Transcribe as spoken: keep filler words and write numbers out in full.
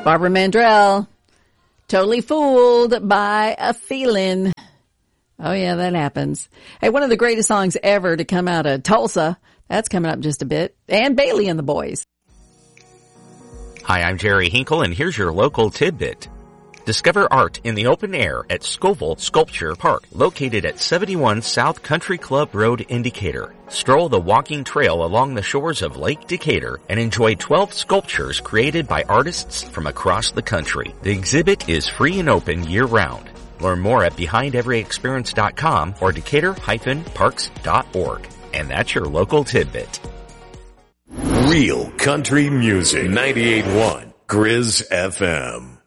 Barbara Mandrell, totally fooled by a feeling. Oh, yeah, that happens. Hey, one of the greatest songs ever to come out of Tulsa. That's coming up just a bit. And Bailey and the Boys. Hi, I'm Jerry Hinkle, and here's your local tidbit. Discover art in the open air at Scoville Sculpture Park, located at seventy-one South Country Club Road in Decatur. Stroll the walking trail along the shores of Lake Decatur and enjoy twelve sculptures created by artists from across the country. The exhibit is free and open year-round. Learn more at behind every experience dot com or decatur dash parks dot org. And that's your local tidbit. Real country music. ninety-eight point one Grizz F M.